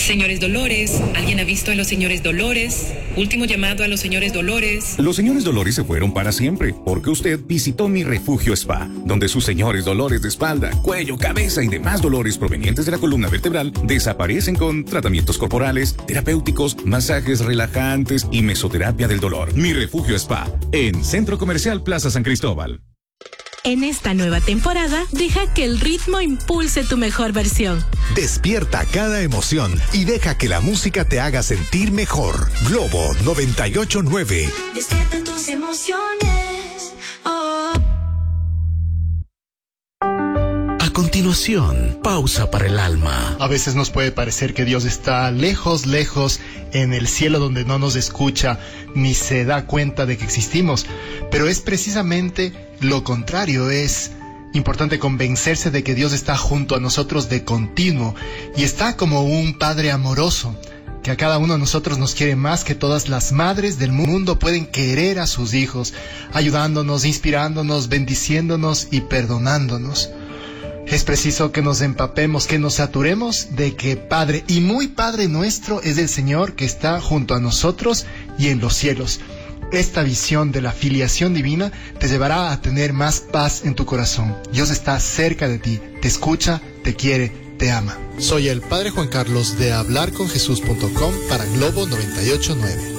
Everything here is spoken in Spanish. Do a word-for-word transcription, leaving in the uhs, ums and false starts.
Señores Dolores, ¿alguien ha visto a los señores Dolores? Último llamado a los señores Dolores. Los señores Dolores se fueron para siempre, porque usted visitó Mi Refugio Spa, donde sus señores dolores de espalda, cuello, cabeza y demás dolores provenientes de la columna vertebral desaparecen con tratamientos corporales, terapéuticos, masajes relajantes y mesoterapia del dolor. Mi Refugio Spa, en Centro Comercial Plaza San Cristóbal. En esta nueva temporada, deja que el ritmo impulse tu mejor versión. Despierta cada emoción y deja que la música te haga sentir mejor. Globo noventa y ocho punto nueve. Despierta tus emociones. Oh. A continuación, pausa para el alma. A veces nos puede parecer que Dios está lejos, lejos, en el cielo donde no nos escucha ni se da cuenta de que existimos, pero es precisamente lo contrario. Es importante convencerse de que Dios está junto a nosotros de continuo y está como un padre amoroso, que a cada uno de nosotros nos quiere más que todas las madres del mundo pueden querer a sus hijos, ayudándonos, inspirándonos, bendiciéndonos y perdonándonos. Es preciso que nos empapemos, que nos saturemos de que Padre y muy Padre nuestro es el Señor que está junto a nosotros y en los cielos. Esta visión de la filiación divina te llevará a tener más paz en tu corazón. Dios está cerca de ti, te escucha, te quiere, te ama. Soy el Padre Juan Carlos de hablar con jesús punto com para Globo noventa y ocho punto nueve.